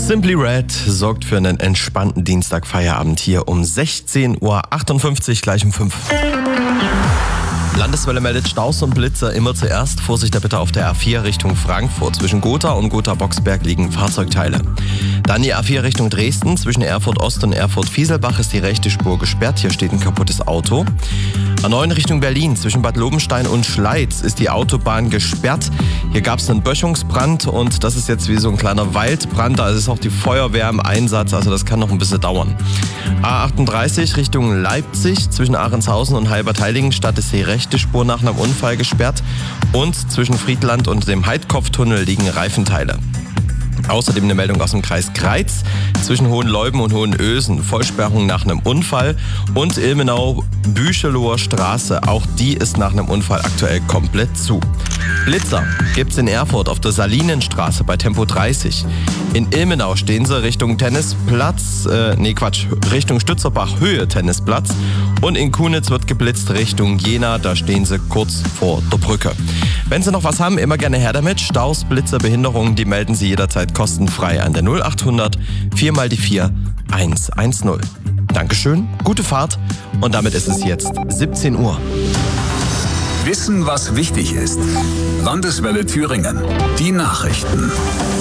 Simply Red sorgt für einen entspannten Dienstagfeierabend hier um 16.58 Uhr, gleich um 5. Landeswelle meldet Staus und Blitzer immer zuerst. Vorsicht da bitte auf der A4 Richtung Frankfurt. Zwischen Gotha und Gotha-Boxberg liegen Fahrzeugteile. Dann die A4 Richtung Dresden. Zwischen Erfurt Ost und Erfurt Fieselbach ist die rechte Spur gesperrt. Hier steht ein kaputtes Auto. A9 Richtung Berlin. Zwischen Bad Lobenstein und Schleiz ist die Autobahn gesperrt. Hier gab es einen Böschungsbrand und das ist jetzt wie so ein kleiner Waldbrand. Da ist auch die Feuerwehr im Einsatz, also das kann noch ein bisschen dauern. A38 Richtung Leipzig. Zwischen Ahrenshausen und Halbertheiligenstadt ist die rechte Spur nach einem Unfall gesperrt. Und zwischen Friedland und dem Heidkopftunnel liegen Reifenteile. Außerdem eine Meldung aus dem Kreis Greiz. Zwischen Hohenleuben und Hohenösen Vollsperrung nach einem Unfall. Und Ilmenau-Bücheloher Straße, auch die ist nach einem Unfall aktuell komplett zu. Blitzer gibt's in Erfurt auf der Salinenstraße bei Tempo 30. In Ilmenau stehen sie Richtung Richtung Stützerbach Höhe Tennisplatz. Und in Kunitz wird geblitzt Richtung Jena, da stehen sie kurz vor der Brücke. Wenn Sie noch was haben, immer gerne her damit. Staus, Blitzer, Behinderungen, die melden Sie jederzeit kostenfrei an der 0800 4x4 110. Dankeschön, gute Fahrt und damit ist es jetzt 17 Uhr. Wissen, was wichtig ist. Landeswelle Thüringen. Die Nachrichten.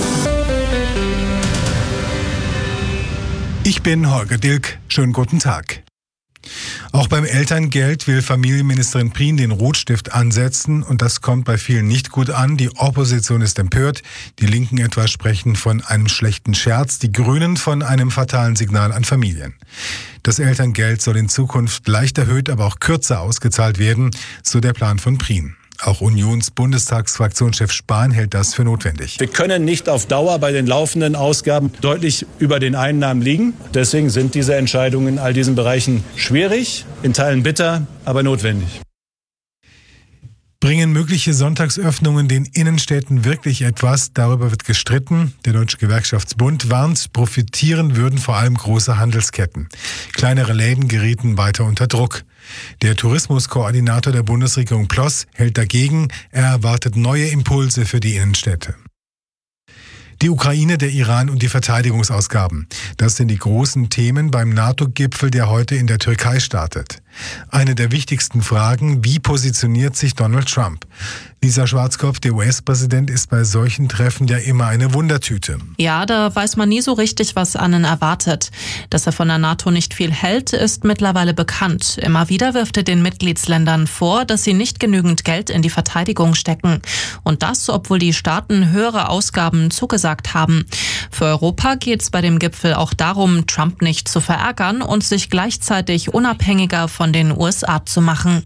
Ich bin Holger Dilk. Schönen guten Tag. Auch beim Elterngeld will Familienministerin Prien den Rotstift ansetzen und das kommt bei vielen nicht gut an. Die Opposition ist empört, die Linken etwa sprechen von einem schlechten Scherz, die Grünen von einem fatalen Signal an Familien. Das Elterngeld soll in Zukunft leicht erhöht, aber auch kürzer ausgezahlt werden, so der Plan von Prien. Auch Unions-Bundestagsfraktionschef Spahn hält das für notwendig. Wir können nicht auf Dauer bei den laufenden Ausgaben deutlich über den Einnahmen liegen. Deswegen sind diese Entscheidungen in all diesen Bereichen schwierig, in Teilen bitter, aber notwendig. Bringen mögliche Sonntagsöffnungen den Innenstädten wirklich etwas? Darüber wird gestritten. Der Deutsche Gewerkschaftsbund warnt, profitieren würden vor allem große Handelsketten. Kleinere Läden gerieten weiter unter Druck. Der Tourismuskoordinator der Bundesregierung Ploss hält dagegen. Er erwartet neue Impulse für die Innenstädte. Die Ukraine, der Iran und die Verteidigungsausgaben. Das sind die großen Themen beim NATO-Gipfel, der heute in der Türkei startet. Eine der wichtigsten Fragen, wie positioniert sich Donald Trump? Lisa Schwarzkopf, der US-Präsident, ist bei solchen Treffen ja immer eine Wundertüte. Ja, da weiß man nie so richtig, was einen erwartet. Dass er von der NATO nicht viel hält, ist mittlerweile bekannt. Immer wieder wirft er den Mitgliedsländern vor, dass sie nicht genügend Geld in die Verteidigung stecken. Und das, obwohl die Staaten höhere Ausgaben zugesagt haben. Für Europa geht es bei dem Gipfel auch darum, Trump nicht zu verärgern und sich gleichzeitig unabhängiger von den USA zu machen.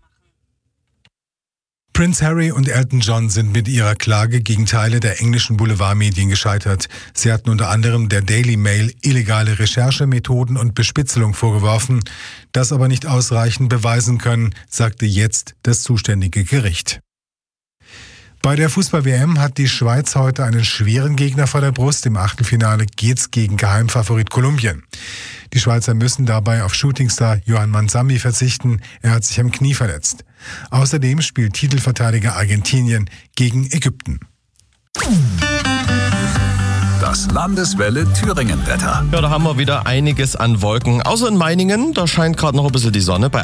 Prince Harry und Elton John sind mit ihrer Klage gegen Teile der englischen Boulevardmedien gescheitert. Sie hatten unter anderem der Daily Mail illegale Recherchemethoden und Bespitzelung vorgeworfen, das aber nicht ausreichend beweisen können, sagte jetzt das zuständige Gericht. Bei der Fußball-WM hat die Schweiz heute einen schweren Gegner vor der Brust. Im Achtelfinale geht's gegen Geheimfavorit Kolumbien. Die Schweizer müssen dabei auf Shootingstar Johann Mansambi verzichten. Er hat sich am Knie verletzt. Außerdem spielt Titelverteidiger Argentinien gegen Ägypten. Das Landeswelle Thüringen-Wetter. Ja, da haben wir wieder einiges an Wolken. Außer in Meiningen, da scheint gerade noch ein bisschen die Sonne bei